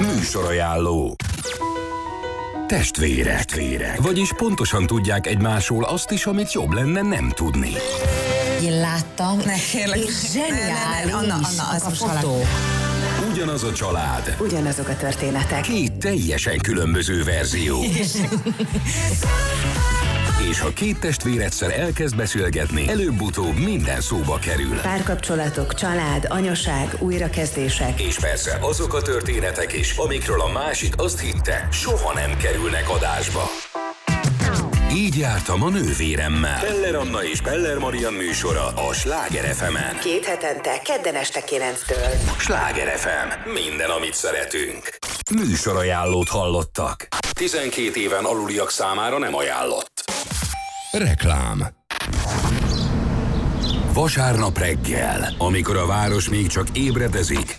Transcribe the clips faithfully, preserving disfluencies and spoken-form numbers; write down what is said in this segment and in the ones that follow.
Műsorajánló. Testvérek. Testvérek. Vagyis pontosan tudják egymásról azt is, amit jobb lenne nem tudni. Én láttam, ne, kérlek. és zseniális. Anna, Anna, az a most fotó. Ugyanaz a család. Ugyanazok a történetek. Két teljesen különböző verzió. És ha két testvér egyszer elkezd beszélgetni, előbb-utóbb minden szóba kerül. Párkapcsolatok, család, anyaság, újrakezdések. És persze azok a történetek is, amikről a másik azt hitte, soha nem kerülnek adásba. Így jártam a nővéremmel. Peller Anna és Peller Marian műsora a Sláger ef emen. Két hetente, kedden este kilenctől. Sláger ef em. Minden, amit szeretünk. Műsorajánlót hallottak. tizenkét éven aluliak számára nem ajánlott. Reklám. Vasárnap reggel, amikor a város még csak ébredezik,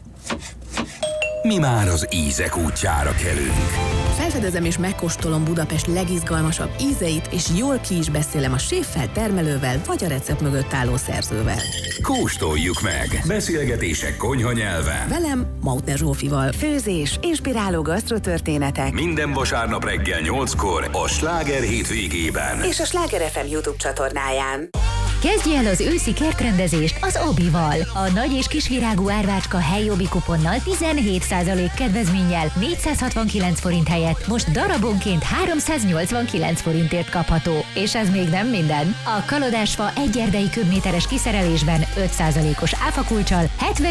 mi már az ízek útjára kelünk. Felfedezem és megkóstolom Budapest legizgalmasabb ízeit, és jól ki is beszélem a séffel, termelővel, vagy a recept mögött álló szerzővel. Kóstoljuk meg! Beszélgetések konyha nyelven. Velem, Mautner Zsófival. Főzés, inspiráló gasztrotörténetek. Minden vasárnap reggel nyolckor a Sláger hétvégében. És a Sláger ef em YouTube csatornáján. Kezdje el az őszi kertrendezést az Obival. A nagy és kisvirágú árvácska helyi Obi kuponnal tizenhét százalék kedvezménnyel négyszázhatvankilenc forint helyett most darabonként háromszáznyolcvankilenc forintért kapható. És ez még nem minden. A kalodásfa egy erdei köbméteres kiszerelésben öt százalékos áfakulccsal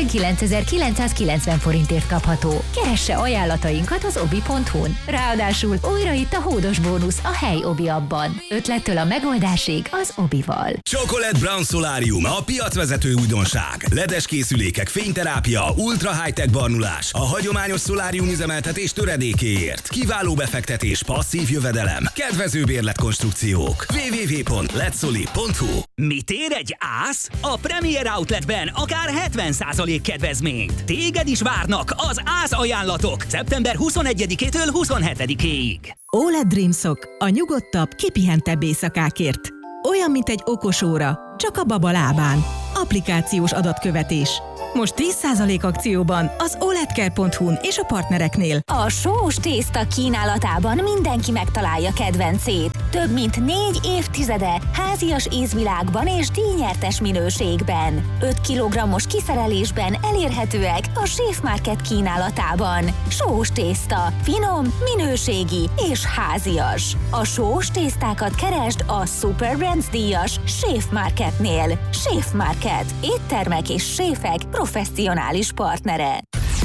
hetvenkilencezer-kilencszázkilencven forintért kapható. Keresse ajánlatainkat az obi pont hu-n. Ráadásul újra itt a hódos bónusz a hely Obi abban. Ötlettől a megoldásig az Obival. Chocolate Brown Solarium, a piacvezető újdonság. ledes készülékek, fényterápia, ultra high-tech barnulás, a hagyományos szolárium üzemeltetés töredékéért. Kiváló befektetés, passzív jövedelem, kedvező bérletkonstrukciók. double-u double-u double-u pont letsoli pont hu. Mit ér egy ász? A Premier Outletben akár hetven százalék kedvezményt. Téged is várnak az ász ajánlatok szeptember huszonegyedikétől huszonhetedikéig. o el e dé Dreamsock, a nyugodtabb, kipihentebb éjszakákért. Olyan, mint egy okos óra, csak a baba lábán. Applikációs adatkövetés. Most tíz százalék akcióban az oledcare pont hu-n és a partnereknél. A sós tészta kínálatában mindenki megtalálja kedvencét. Több mint négy évtizede házias ízvilágban és díjnyertes minőségben. öt kilogrammos kiszerelésben elérhetőek a Chef Market kínálatában. Sós tészta, finom, minőségi és házias. A sós tésztákat keresd a Super Brands díjas Chef Marketnél. Chef Market. Éttermek és séfek professzionális partnere.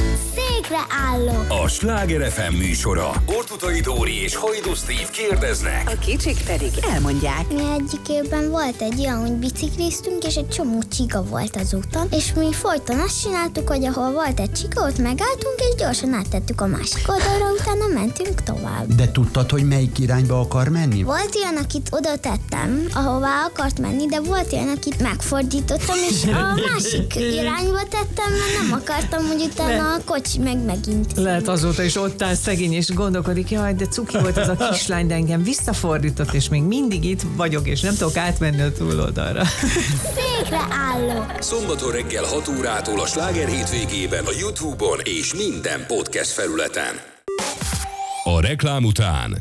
Székre állok! A Sláger ef em műsora. Ortutai Dóri és Hajdú Steve kérdeznek. A kicsik pedig elmondják. Mi egyik évben volt egy olyan, hogy bicikliztünk, és egy csomó csiga volt az úton, és mi folyton azt csináltuk, hogy ahol volt egy csiga, ott megálltunk, és gyorsan áttettük a másik oldalra, utána mentünk tovább. De tudtad, hogy melyik irányba akar menni? Volt ilyen, akit oda tettem, ahová akart menni, de volt ilyen, akit megfordítottam, és a másik irányba tettem, mert nem akartam, hogy utána a kocsi meg megint. Lehet azóta is ott áll szegény, és gondolkodik, jaj, de cuki volt az a kislány, de engem visszafordított, és még mindig itt vagyok, és nem tudok átmenni a túloldalra. Székre állok! Szombaton reggel hat órától a Sláger hétvégében a YouTube-on és minden podcast felületen. A reklám után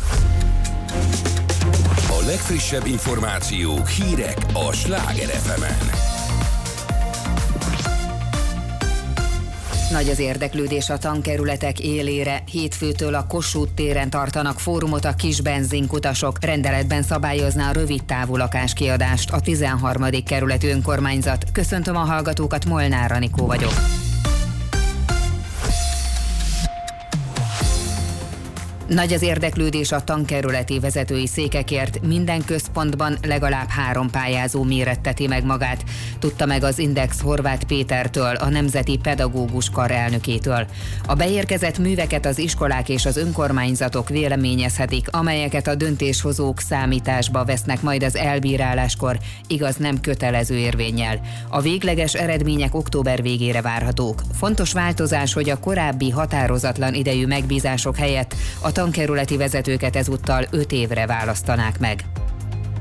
a legfrissebb információk, hírek a Sláger ef emen. Nagy az érdeklődés a tankerületek élére. Hétfőtől a Kossuth téren tartanak fórumot a kis benzinkutasok. Rendeletben szabályozná a rövid távú lakáskiadást a tizenharmadik kerületi önkormányzat. Köszöntöm a hallgatókat, Molnár Anikó vagyok. Nagy az érdeklődés a tankerületi vezetői székekért, minden központban legalább három pályázó méretteti meg magát, tudta meg az Index Horváth Pétertől, a Nemzeti Pedagógus Kar elnökétől. A beérkezett műveket az iskolák és az önkormányzatok véleményezhetik, amelyeket a döntéshozók számításba vesznek majd az elbíráláskor, igaz nem kötelező érvénnyel. A végleges eredmények október végére várhatók. Fontos változás, hogy a korábbi határozatlan idejű megbízások helyett a tankerületi vezetőket ezúttal öt évre választanák meg.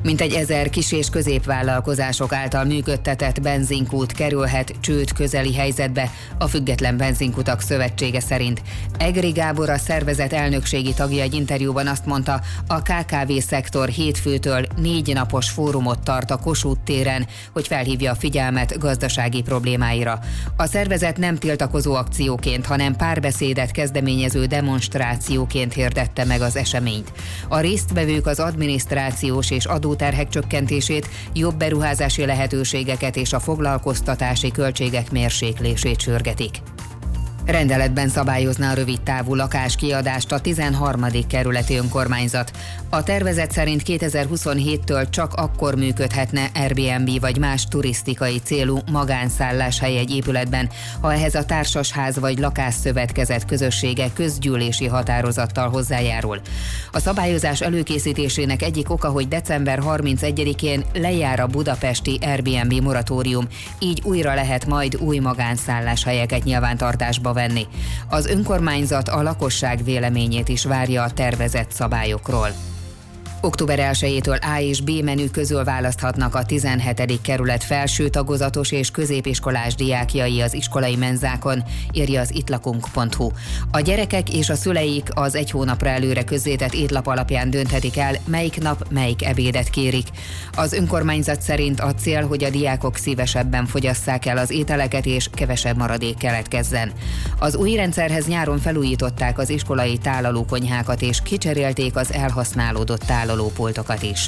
Mintegy ezer kis- és középvállalkozások által működtetett benzinkút kerülhet csőd közeli helyzetbe, a Független Benzinkutak Szövetsége szerint. Egri Gábor, a szervezet elnökségi tagja egy interjúban azt mondta, a ká ká vé szektor hétfőtől négy napos fórumot tart a Kossuth téren, hogy felhívja a figyelmet gazdasági problémáira. A szervezet nem tiltakozó akcióként, hanem párbeszédet kezdeményező demonstrációként hirdette meg az eseményt. A résztvevők az adminisztrációs és adóterhek csökkentését, jobb beruházási lehetőségeket és a foglalkoztatási költségek mérséklését sürgetik. Rendeletben szabályozna a rövid távú lakáskiadást a tizenharmadik kerületi önkormányzat. A tervezet szerint kétezer-huszonhéttől csak akkor működhetne Airbnb vagy más turisztikai célú magánszálláshely egy épületben, ha ehhez a társasház vagy lakásszövetkezet közössége közgyűlési határozattal hozzájárul. A szabályozás előkészítésének egyik oka, hogy december harmincegyedikén lejár a budapesti Airbnb moratórium, így újra lehet majd új magánszálláshelyeket nyilvántartásba venni. Az önkormányzat a lakosság véleményét is várja a tervezett szabályokról. október elsejétől A és B menü közül választhatnak a tizenhetedik kerület felső tagozatos és középiskolás diákjai az iskolai menzákon, írja az ittlakunk pont hu. A gyerekek és a szüleik az egy hónapra előre közzétett étlap alapján dönthetik el, melyik nap melyik ebédet kérik. Az önkormányzat szerint a cél, hogy a diákok szívesebben fogyasszák el az ételeket és kevesebb maradék keletkezzen. Az új rendszerhez nyáron felújították az iskolai tálalókonyhákat és kicserélték az elhasználódott tálalókonyhákat. Pultokat is.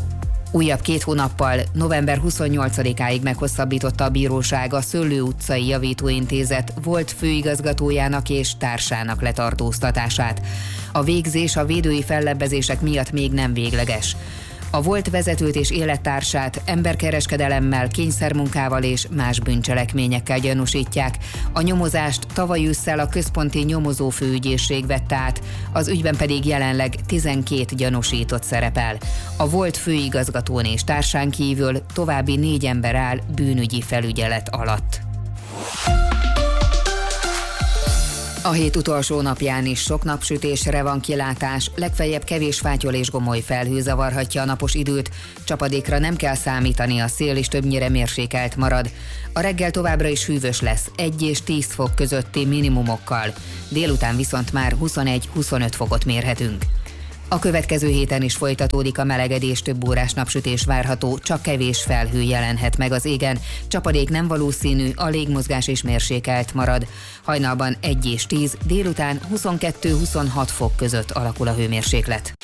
Újabb két hónappal, november huszonnyolcadikáig meghosszabbította a bíróság a Szőlő utcai javítóintézet volt főigazgatójának és társának letartóztatását. A végzés a védői fellebbezések miatt még nem végleges. A volt vezetőt és élettársát emberkereskedelemmel, kényszermunkával és más bűncselekményekkel gyanúsítják. A nyomozást tavaly ősszel a Központi Nyomozófőügyészség vette át, az ügyben pedig jelenleg tizenkét gyanúsított szerepel. A volt főigazgatón és társán kívül további négy ember áll bűnügyi felügyelet alatt. A hét utolsó napján is sok napsütésre van kilátás, legfeljebb kevés fátyol és gomoly felhő zavarhatja a napos időt, csapadékra nem kell számítani, a szél is többnyire mérsékelt marad. A reggel továbbra is hűvös lesz, egy és tíz fok közötti minimumokkal, délután viszont már huszonegy-huszonöt fokot mérhetünk. A következő héten is folytatódik a melegedés, több órás napsütés várható, csak kevés felhő jelenhet meg az égen, csapadék nem valószínű, a légmozgás is mérsékelt marad. Hajnalban egy és tíz, délután huszonkettő-huszonhat fok között alakul a hőmérséklet.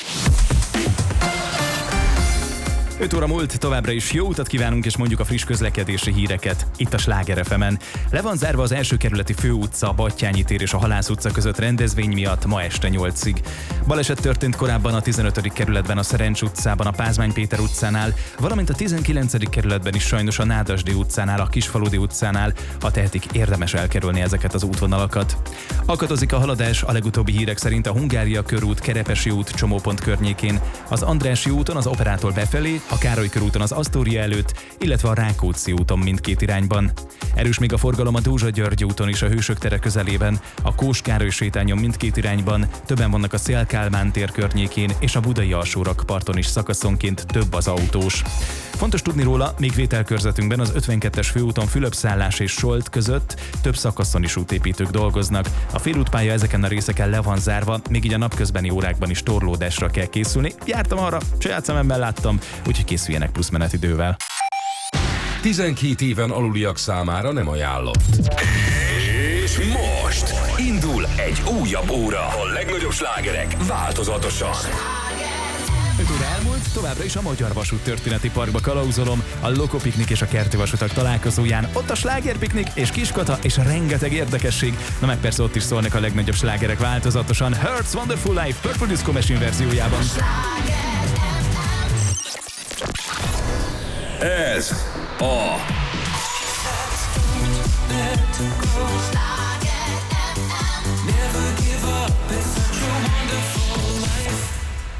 öt óra múlt, továbbra is jó utat kívánunk, és mondjuk a friss közlekedési híreket itt a Sláger ef emen. Le van zárva az első kerületi főutca, a Battyányi tér és a Halász utca között rendezvény miatt ma este nyolcig. Baleset történt korábban a tizenötödik kerületben a Szerencs utcában, a Pázmány Péter utcánál, valamint a tizenkilencedik kerületben is sajnos a Nádasdy utcánál, a Kisfaludy utcánál, ha tehetik, érdemes elkerülni ezeket az útvonalakat. Akadozik a haladás a legutóbbi hírek szerint a Hungária körút, Kerepesi út csomópont környékén, az Andrássy úton az Operától befelé, a Károly körúton az Asztória előtt, illetve a Rákóczi úton mindkét irányban. Erős még a forgalom a Dózsa-György úton is a Hősök tere közelében, a Kós Károly sétányon mindkét irányban, többen vannak a Széll-Kálmán tér környékén, és a budai alsórakparton is szakaszonként több az autós. Fontos tudni róla, még vételkörzetünkben az ötvenkettes főúton Fülöp-szállás és Solt között több szakaszon is útépítők dolgoznak. A félútpálya ezeken a részeken le van zárva, még így a napközbeni órákban is torlódásra kell készülni. Jártam arra, saját szememmel láttam, úgyhogy készüljenek plusz menetidővel. tizenkét éven aluliak számára nem ajánlott. És most indul egy újabb óra. A legnagyobb slágerek változatosan. öt óra elmúlt, továbbra is a Magyar Vasút Történeti Parkba kalauzolom, a Lokopiknik és a Kerti Vasutak találkozóján. Ott a slágerpiknik és Kiskata és a rengeteg érdekesség. Na meg persze ott is szólnak a legnagyobb slágerek változatosan. Hertz Wonderful Life Purple Disco Machine verziójában. Ez a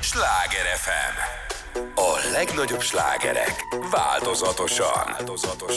Sláger ef em. A legnagyobb slágerek változatosan.